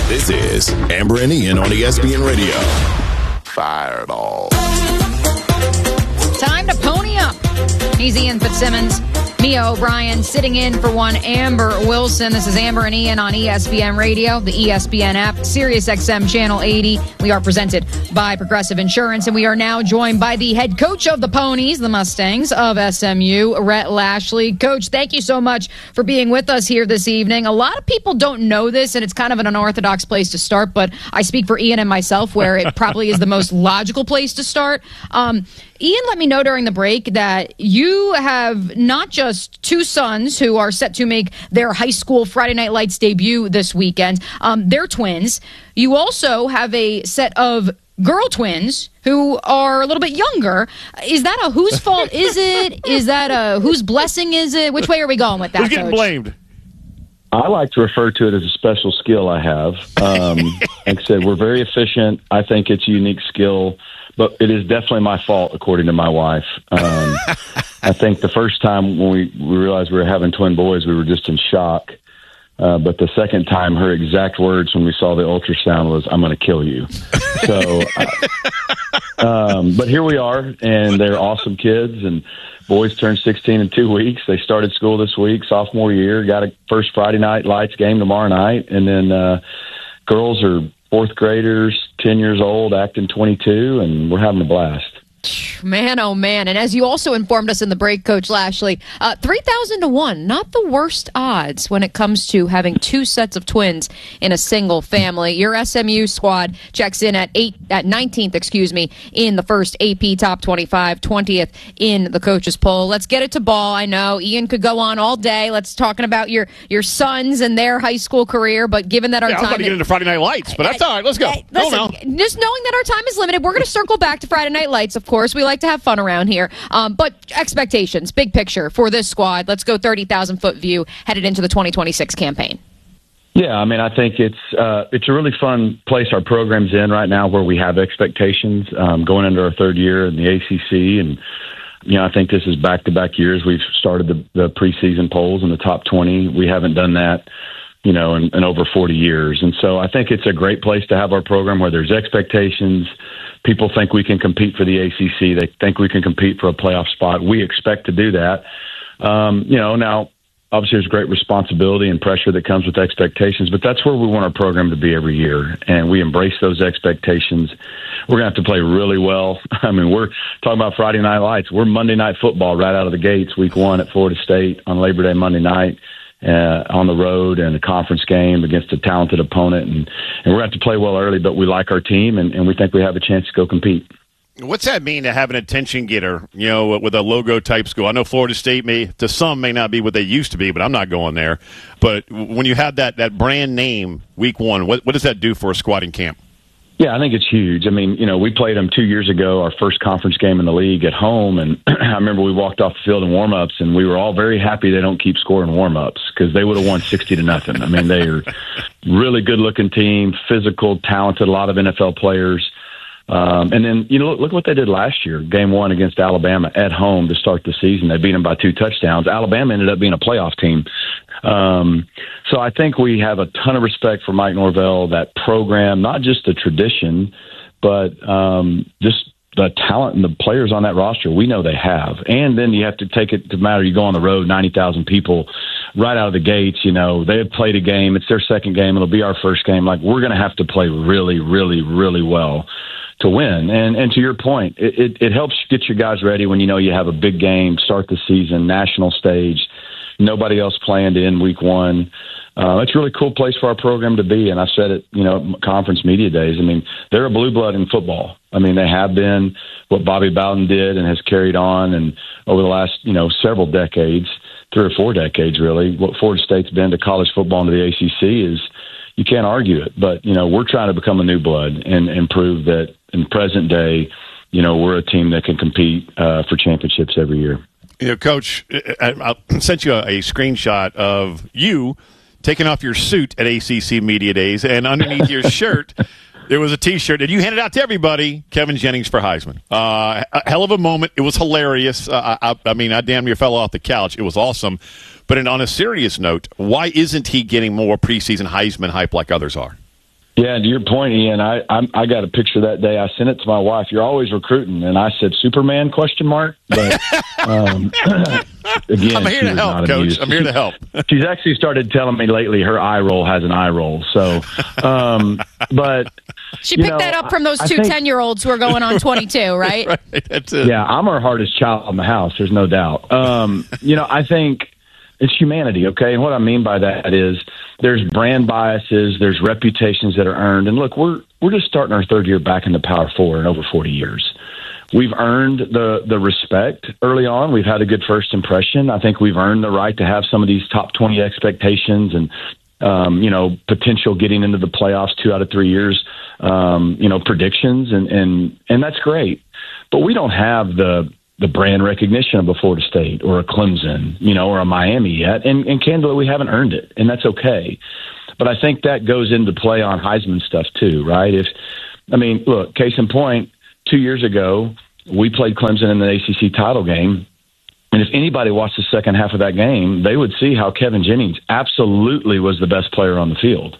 This is Amber and Ian on ESPN Radio. Fireball. Time to pony up. He's Ian Fitzsimmons. Mia O'Brien sitting in for one Amber Wilson. This is Amber and Ian on ESPN Radio, the ESPN app, Sirius XM Channel 80. We are presented by Progressive Insurance, and we are now joined by the head coach of the Ponies, the Mustangs of SMU, Rhett Lashlee. Coach, thank you so much for being with us here this evening. A lot of people don't know this, and it's kind of an unorthodox place to start, but I speak for Ian and myself where it probably is the most logical place to start. Ian let me know during the break that you have not just two sons who are set to make their high school Friday Night Lights debut this weekend. They're twins. You also have a set of girl twins who are a little bit younger. Is that a whose fault is it? Is that a whose blessing is it? Which way are we going with that, Who's getting blamed? I like to refer to it as a special skill I have. Like I said, we're very efficient. I think it's a unique skill, but it is definitely my fault, according to my wife. I think the first time when we realized we were having twin boys, we were just in shock. But the second time, her exact words when we saw the ultrasound was, "I'm going to kill you." So, but here we are, and they're awesome kids, and boys turned 16 in 2 weeks. They started school this week, sophomore year, got a first Friday Night Lights game tomorrow night, and then girls are fourth graders, 10 years old, acting 22, and we're having a blast. Man, oh man. And as you also informed us in the break, Coach Lashlee, 3,000 to 1, not the worst odds when it comes to having two sets of twins in a single family. Your SMU squad checks in at 19th, in the first AP Top 25, 20th in the coaches poll. Let's get it to ball. I know Ian could go on all day. Let's talking about your sons and their high school career, but given that our time... I was about to get into Friday Night Lights, but that's all right. Let's go. Listen, just knowing that our time is limited, we're going to circle back to Friday Night Lights, of course. We like to have fun around here. But expectations, big picture for this squad. Let's go 30,000-foot view headed into the 2026 campaign. Yeah, I mean, I think it's a really fun place our program's in right now where we have expectations going into our third year in the ACC. And, I think this is back-to-back years. We've started the preseason polls in the top 20. We haven't done that, in over 40 years. And so I think it's a great place to have our program where there's expectations. People think we can compete for the ACC. They think we can compete for a playoff spot. We expect to do that. Now, obviously there's great responsibility and pressure that comes with expectations, but that's where we want our program to be every year, and we embrace those expectations. We're going to have to play really well. I mean, we're talking about Friday Night Lights. We're Monday Night Football right out of the gates, week one at Florida State on Labor Day Monday night. On the road and a conference game against a talented opponent. And we're going to have to play well early, but we like our team, and we think we have a chance to go compete. What's that mean to have an attention getter, with a logo-type school? I know Florida State to some may not be what they used to be, but I'm not going there. But when you have that brand name week one, what does that do for a squad in camp? Yeah, I think it's huge. I mean, we played them 2 years ago, our first conference game in the league at home, and I remember we walked off the field in warm-ups, and we were all very happy they don't keep scoring warm-ups because they would have won 60-0. I mean, they are really good-looking team, physical, talented, a lot of NFL players. And then, look what they did last year, game one against Alabama at home to start the season. They beat them by 2 touchdowns. Alabama ended up being a playoff team. So I think we have a ton of respect for Mike Norvell, that program, not just the tradition, but just the talent and the players on that roster we know they have. And then you have to take it to matter. You go on the road, 90,000 people right out of the gates. They have played a game. It's their second game. It'll be our first game. Like, we're going to have to play really, really, really well to win. And to your point, it helps get your guys ready when you have a big game, start the season, national stage, nobody else planned in week one. It's a really cool place for our program to be. And I said it, conference media days. I mean, they're a blue blood in football. I mean, they have been what Bobby Bowden did and has carried on. And over the last, several decades, 3 or 4 decades, really, what Florida State's been to college football and to the ACC is, you can't argue it. But, we're trying to become a new blood and prove that in present day, we're a team that can compete for championships every year. Coach, I sent you a screenshot of you taking off your suit at ACC Media Days, and underneath your shirt, there was a T-shirt, and you handed out to everybody, Kevin Jennings for Heisman. A hell of a moment. It was hilarious. I damn near fell off the couch. It was awesome. But on a serious note, why isn't he getting more preseason Heisman hype like others are? Yeah, to your point, Ian, I got a picture that day. I sent it to my wife. You're always recruiting, and I said Superman ? But again, I'm here to help, Coach. I'm here to help. She's actually started telling me lately her eye roll has an eye roll. So, but she picked that up from those two 10-year-olds who are going on 22, right? Right. That's it. Yeah, I'm her hardest child in the house. There's no doubt. I think it's humanity, okay? And what I mean by that is there's brand biases, there's reputations that are earned. And look, we're just starting our third year back in the Power Four in over 40 years. We've earned the respect early on. We've had a good first impression. I think we've earned the right to have some of these top 20 expectations and, potential getting into the playoffs 2 out of 3 years, predictions. And that's great. But we don't have the brand recognition of a Florida State or a Clemson, or a Miami yet. And candidly, we haven't earned it, and that's okay. But I think that goes into play on Heisman stuff too, right? Look, case in point, 2 years ago, we played Clemson in the ACC title game. And if anybody watched the second half of that game, they would see how Kevin Jennings absolutely was the best player on the field.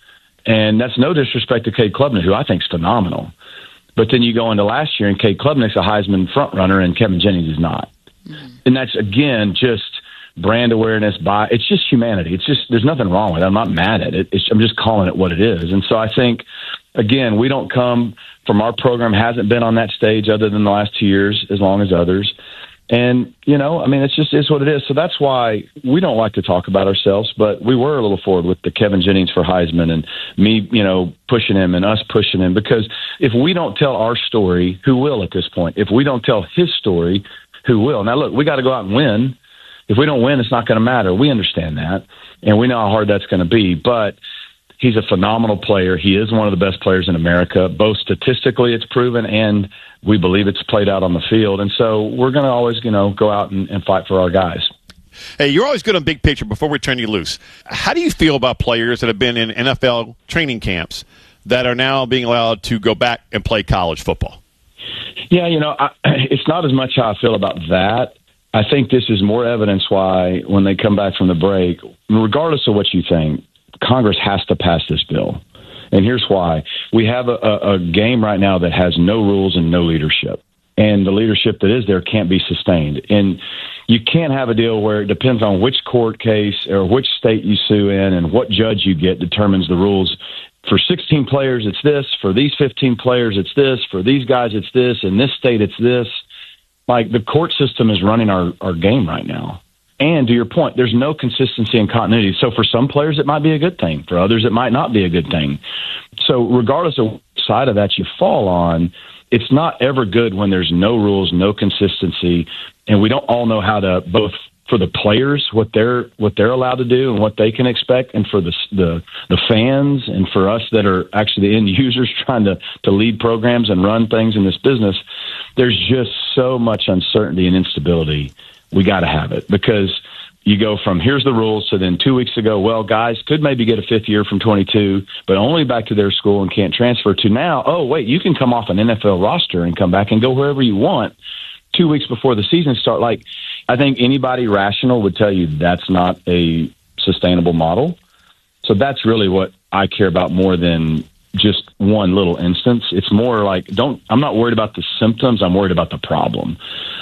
And that's no disrespect to Cade Klubnik, who I think is phenomenal. But then you go into last year, and Cade Klubnik's a Heisman frontrunner, and Kevin Jennings is not. Mm-hmm. And that's, again, just brand awareness. It's just humanity. It's just there's nothing wrong with it. I'm not mad at it. I'm just calling it what it is. And so I think, again, we don't come from our program hasn't been on that stage other than the last 2 years as long as others. And, it's what it is. So that's why we don't like to talk about ourselves, but we were a little forward with the Kevin Jennings for Heisman and me, pushing him and us pushing him, because if we don't tell our story, who will at this point? If we don't tell his story, who will? Now, look, we got to go out and win. If we don't win, it's not going to matter. We understand that, and we know how hard that's going to be, but he's a phenomenal player. He is one of the best players in America. Both statistically, it's proven, and we believe it's played out on the field. And so we're going to always, go out and fight for our guys. Hey, you're always good on big picture. Before we turn you loose, how do you feel about players that have been in NFL training camps that are now being allowed to go back and play college football? Yeah, it's not as much how I feel about that. I think this is more evidence why when they come back from the break, regardless of what you think, Congress has to pass this bill. And here's why. We have a game right now that has no rules and no leadership. And the leadership that is there can't be sustained. And you can't have a deal where it depends on which court case or which state you sue in and what judge you get determines the rules. For 16 players, it's this. For these 15 players, it's this. For these guys, it's this. In this state, it's this. Like, the court system is running our game right now. And to your point, there's no consistency and continuity. So for some players, it might be a good thing. For others, it might not be a good thing. So regardless of what side of that you fall on, it's not ever good when there's no rules, no consistency, and we don't all know how to, both for the players, what they're allowed to do and what they can expect, and for the fans and for us that are actually the end users trying to lead programs and run things in this business. There's just so much uncertainty and instability. We got to have it, because you go from here's the rules to then 2 weeks ago, well, guys could maybe get a fifth year from 22, but only back to their school and can't transfer, to now, oh, wait, you can come off an NFL roster and come back and go wherever you want 2 weeks before the season starts. Like, I think anybody rational would tell you that's not a sustainable model. So that's really what I care about more than just one little instance. It's more like, I'm not worried about the symptoms. I'm worried about the problem.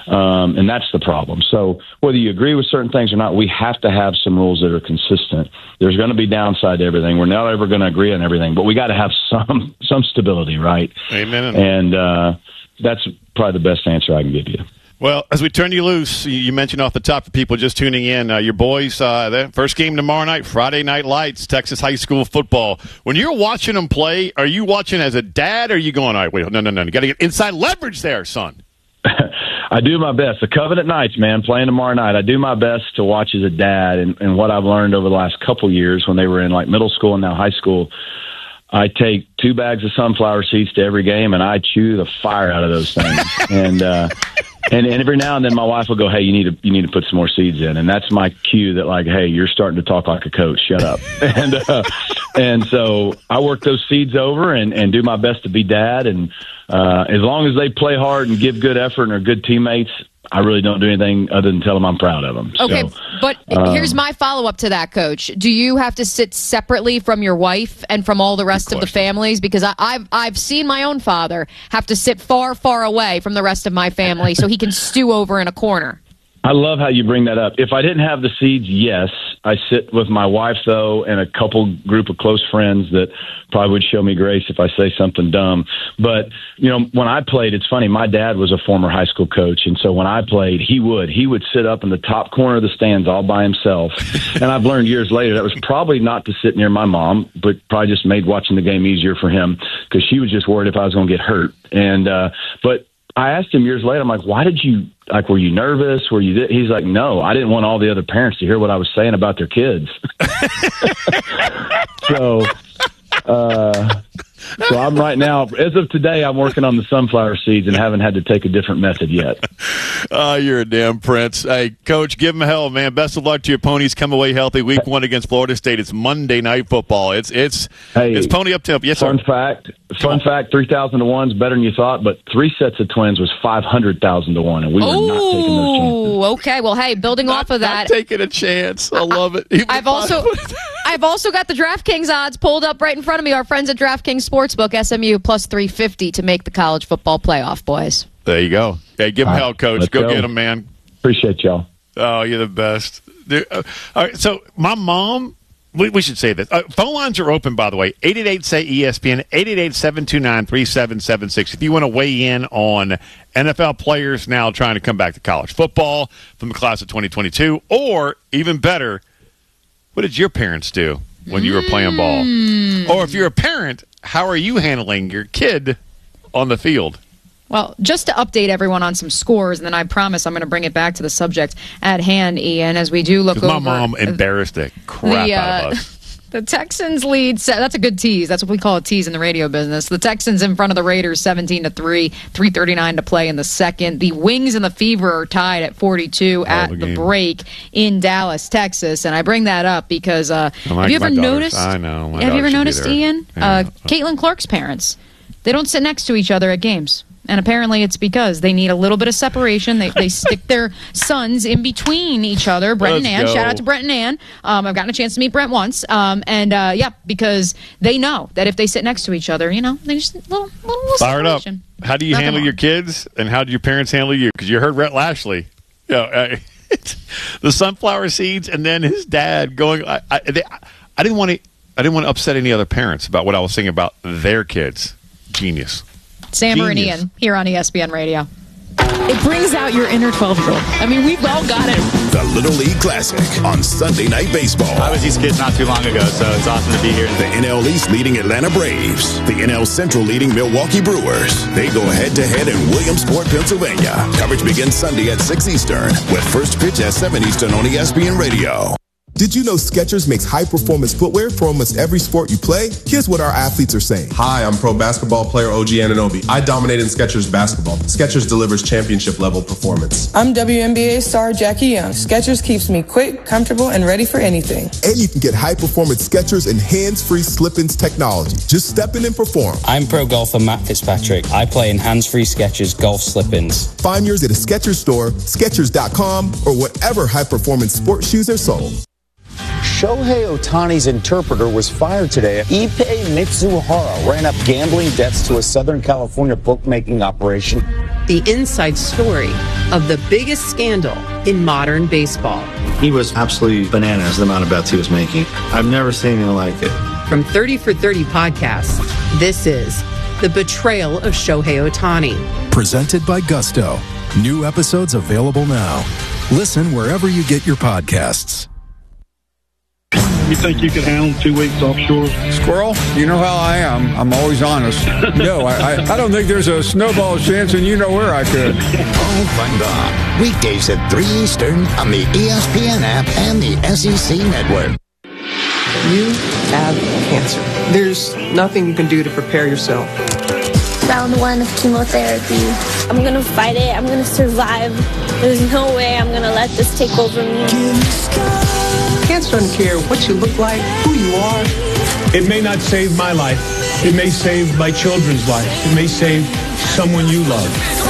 And that's the problem. So whether you agree with certain things or not, we have to have some rules that are consistent. There's going to be downside to everything. We're not ever going to agree on everything, but we got to have some stability, right? Amen. And that's probably the best answer I can give you. Well, as we turn you loose, you mentioned off the top for people just tuning in, your boys, their first game tomorrow night, Friday Night Lights, Texas high school football. When you're watching them play, are you watching as a dad, or are you going, all right, wait, no, you got to get inside leverage there, son? I do my best. The Covenant Knights, man, playing tomorrow night. I do my best to watch as a dad, and what I've learned over the last couple years when they were in like middle school and now high school, I take 2 bags of sunflower seeds to every game, and I chew the fire out of those things. And every now and then my wife will go, hey, you need to put some more seeds in. And that's my cue that, like, hey, you're starting to talk like a coach. Shut up. And so I work those seeds over and do my best to be dad. And as long as they play hard and give good effort and are good teammates, I really don't do anything other than tell them I'm proud of them. Okay, so, but here's my follow-up to that, Coach. Do you have to sit separately from your wife and from all the rest of the families? Because I've seen my own father have to sit far, far away from the rest of my family so he can stew over in a corner. I love how you bring that up. If I didn't have the seeds, yes. I sit with my wife, though, and a group of close friends that probably would show me grace if I say something dumb. But, when I played, it's funny. My dad was a former high school coach, and so when I played, he would sit up in the top corner of the stands all by himself. And I've learned years later that was probably not to sit near my mom, but probably just made watching the game easier for him because she was just worried if I was going to get hurt. And but I asked him years later, I'm like, why did you, were you nervous? He's like, no, I didn't want all the other parents to hear what I was saying about their kids. So I'm right now, as of today, I'm working on the sunflower seeds and haven't had to take a different method yet. You're a damn prince. Hey, Coach, give them hell, man. Best of luck to your Ponies. Come away healthy. Week 1 against Florida State. It's Monday Night Football. It's Pony up temp. Yes, sir. Fun fact, 3,000 to 1 is better than you thought, but 3 sets of twins was 500,000 to 1, and we were not taking those chances. Okay. Well, hey, building off of that. Not taking a chance. I love it. I've also got the DraftKings odds pulled up right in front of me. Our friends at DraftKings Sportsbook, SMU plus 350 to make the college football playoff, boys. There you go. Hey, give them hell, Coach. Go get them, man. Appreciate y'all. Oh, you're the best. All right, so my mom, we should say this. Phone lines are open, by the way. 888-SAY-ESPN, 888-729-3776. If you want to weigh in on NFL players now trying to come back to college football from the class of 2022, or even better, what did your parents do when you were playing ball? Or if you're a parent, how are you handling your kid on the field? Well, just to update everyone on some scores, and then I promise I'm going to bring it back to the subject at hand, Ian, as we do look over. My mom embarrassed the crap out of us. The Texans lead. That's a good tease. That's what we call a tease in the radio business. The Texans in front of the Raiders 17-3, 3:39 to play in the second. The Wings and the Fever are tied at 42 at the break in Dallas, Texas. And I bring that up because have you ever noticed? I know. Have you ever noticed, Ian? Yeah. Caitlin Clark's parents, they don't sit next to each other at games. And apparently it's because they need a little bit of separation. They stick their sons in between each other. Brent and Ann. Shout out to Brent and Ann. I've gotten a chance to meet Brent once. Because they know that if they sit next to each other, they just a little Fire separation. It up. How do you handle your kids, and how do your parents handle you? Because you heard Rhett Lashley. The sunflower seeds, and then his dad going. I didn't want to upset any other parents about what I was saying about their kids. Genius. It's Amber and Ian here on ESPN Radio. It brings out your inner 12-year-old. I mean, we've all got it. The Little League Classic on Sunday Night Baseball. I was these kids not too long ago, so it's awesome to be here. The NL East leading Atlanta Braves. The NL Central leading Milwaukee Brewers. They go head-to-head in Williamsport, Pennsylvania. Coverage begins Sunday at 6 Eastern with first pitch at 7 Eastern on ESPN Radio. Did you know Skechers makes high-performance footwear for almost every sport you play? Here's what our athletes are saying. Hi, I'm pro basketball player OG Anunoby. I dominate in Skechers basketball. Skechers delivers championship-level performance. I'm WNBA star Jackie Young. Skechers keeps me quick, comfortable, and ready for anything. And you can get high-performance Skechers and hands-free slip-ins technology. Just step in and perform. I'm pro golfer Matt Fitzpatrick. I play in hands-free Skechers golf slip-ins. Find yours at a Skechers store, Skechers.com, or whatever high-performance sports shoes are sold. Shohei Ohtani's interpreter was fired today. Ippei Mitsuhara ran up gambling debts to a Southern California bookmaking operation. The inside story of the biggest scandal in modern baseball. He was absolutely bananas, the amount of bets he was making. I've never seen anything like it. From 30 for 30 podcasts, this is The Betrayal of Shohei Ohtani. Presented by Gusto. New episodes available now. Listen wherever you get your podcasts. You think you could handle 2 weeks offshore? Squirrel, you know how I am. I'm always honest. No, I don't think there's a snowball chance, and you know where I could. Oh, fun gone. Weekdays at 3 Eastern on the ESPN app and the SEC Network. You have cancer. There's nothing you can do to prepare yourself. Round 1 of chemotherapy. I'm going to fight it. I'm going to survive. There's no way I'm going to let this take over me. Cancer doesn't care what you look like, who you are. It may not save my life. It may save my children's life. It may save someone you love.